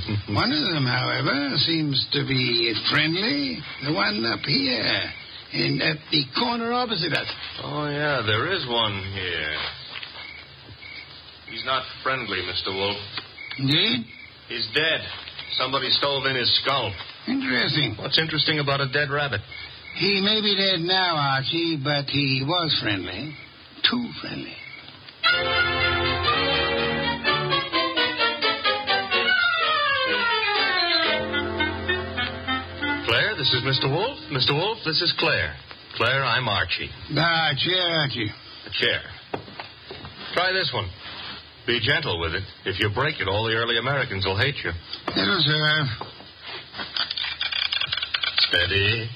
One of them, however, seems to be friendly. The one up here, at the corner opposite us. Oh, yeah, there is one here. He's not friendly, Mr. Wolf. Indeed? He's dead. Somebody stole in his skull. Interesting. What's interesting about a dead rabbit? He may be dead now, Archie, but he was friendly. Too friendly. Claire, this is Mr. Wolf. Mr. Wolf, this is Claire. Claire, I'm Archie. Chair, Archie. A chair. Try this one. Be gentle with it. If you break it, all the early Americans will hate you. It'll serve. Steady.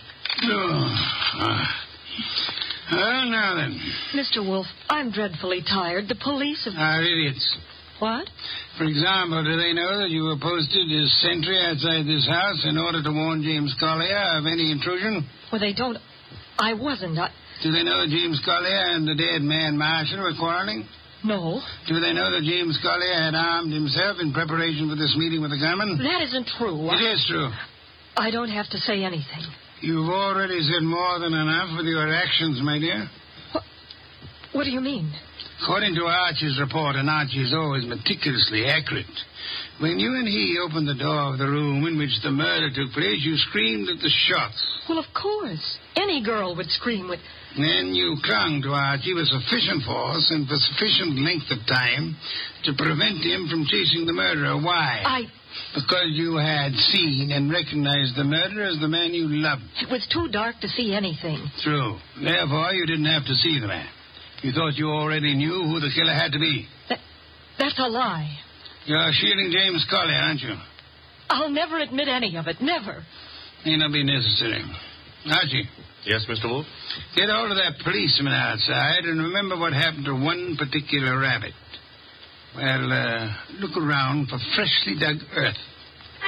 Well, now then. Mr. Wolf, I'm dreadfully tired. The police have... Are idiots. What? For example, do they know that you were posted as sentry outside this house in order to warn James Collier of any intrusion? Well, they don't... I wasn't. Do they know that James Collier and the dead man Marshall were quarreling? No. Do they know that James Collier had armed himself in preparation for this meeting with the gunman? That isn't true. It is true. I don't have to say anything. You've already said more than enough with your actions, my dear. What do you mean? According to Archie's report, and Archie is always meticulously accurate, when you and he opened the door of the room in which the murder took place, you screamed at the shots. Well, of course. Any girl would scream with... Then you clung to Archie with sufficient force and for sufficient length of time to prevent him from chasing the murderer. Why? Because you had seen and recognized the murderer as the man you loved. It was too dark to see anything. True. Therefore, you didn't have to see the man. You thought you already knew who the killer had to be. That's a lie. You're shielding James Collier, aren't you? I'll never admit any of it. Never. May not be necessary. Archie. Yes, Mr. Wolf? Get hold of that policeman outside and remember what happened to one particular rabbit. Well, look around for freshly dug earth.